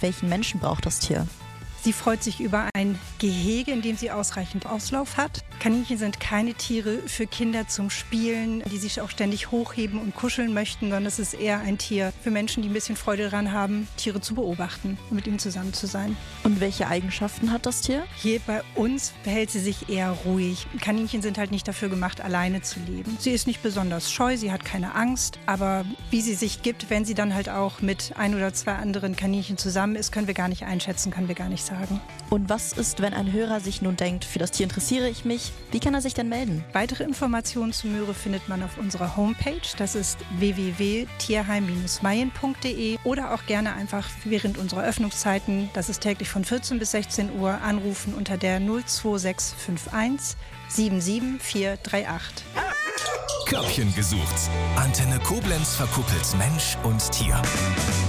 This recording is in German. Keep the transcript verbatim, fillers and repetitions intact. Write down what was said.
welchen Menschen braucht das Tier? Sie freut sich über ein Gehege, in dem sie ausreichend Auslauf hat. Kaninchen sind keine Tiere für Kinder zum Spielen, die sich auch ständig hochheben und kuscheln möchten, sondern es ist eher ein Tier für Menschen, die ein bisschen Freude daran haben, Tiere zu beobachten und mit ihnen zusammen zu sein. Und welche Eigenschaften hat das Tier? Hier bei uns verhält sie sich eher ruhig. Kaninchen sind halt nicht dafür gemacht, alleine zu leben. Sie ist nicht besonders scheu, sie hat keine Angst, aber wie sie sich gibt, wenn sie dann halt auch mit ein oder zwei anderen Kaninchen zusammen ist, können wir gar nicht einschätzen, können wir gar nicht sagen. Und was ist, wenn ein Hörer sich nun denkt, für das Tier interessiere ich mich? Wie kann er sich denn melden? Weitere Informationen zu Möhre findet man auf unserer Homepage. Das ist w w w punkt tierheim Bindestrich mayen punkt d e oder auch gerne einfach während unserer Öffnungszeiten, das ist täglich von vierzehn bis sechzehn Uhr, anrufen unter der null zwei sechs fünf eins sieben sieben vier drei acht. Körbchen gesucht. Antenne Koblenz verkuppelt Mensch und Tier.